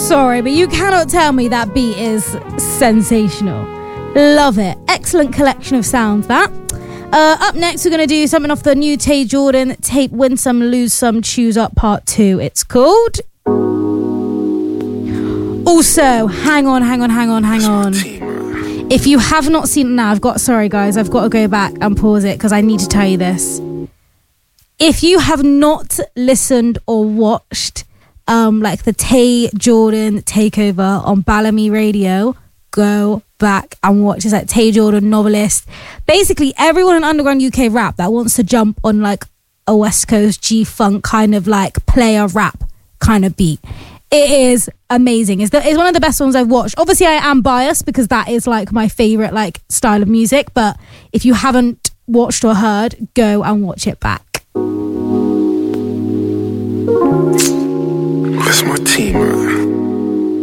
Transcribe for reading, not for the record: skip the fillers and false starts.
sorry, but you cannot tell me that beat is sensational. Love it. Excellent collection of sounds, that. Up next, we're going to do something off the new Tay Jordan tape, Win Some, Lose Some, Choose Up Part 2, it's called. Also, hang on. If you have not seen it now, I've got to go back and pause it because I need to tell you this. If you have not listened or watched like the Tay Jordan takeover on Bellamy Radio, go back and watch. It's like Tay Jordan, Novelist. Basically, everyone in underground UK rap that wants to jump on like a West Coast G-Funk kind of like player rap kind of beat. It is amazing. It's one of the best ones I've watched. Obviously, I am biased because that is like my favorite like style of music. But if you haven't watched or heard, go and watch it back. That's my team, man.